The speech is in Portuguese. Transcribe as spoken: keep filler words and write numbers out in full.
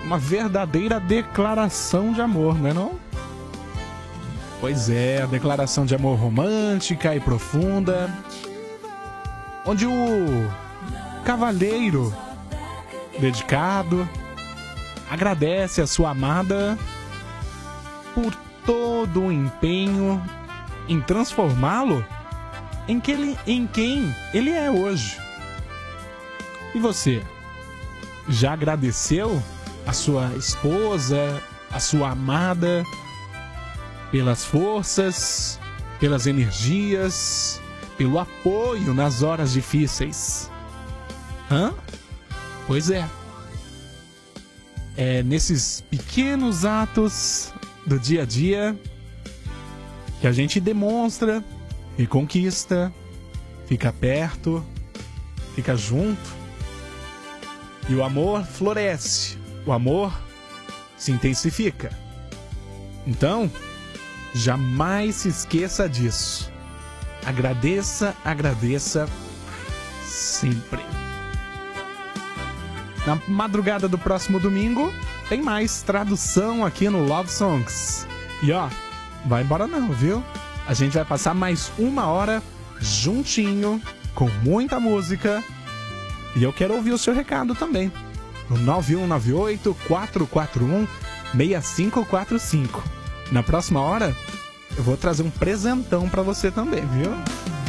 uma verdadeira declaração de amor, não é não? Pois é, a declaração de amor romântica e profunda, onde o cavalheiro dedicado agradece a sua amada por todo o empenho em transformá-lo em, que ele, em quem ele é hoje. E você, já agradeceu a sua esposa, a sua amada, pelas forças, pelas energias, pelo apoio nas horas difíceis? Hã? Pois é. É nesses pequenos atos do dia a dia que a gente demonstra e conquista, fica perto, fica junto, e o amor floresce, o amor se intensifica. Então, jamais se esqueça disso. Agradeça, agradeça sempre. Na madrugada do próximo domingo, tem mais tradução aqui no Love Songs. E ó, vai embora não, viu? A gente vai passar mais uma hora juntinho, com muita música. E eu quero ouvir o seu recado também. No nove um nove oito, quatro quatro um, seis cinco quatro cinco. Na próxima hora, eu vou trazer um presentão pra você também, viu?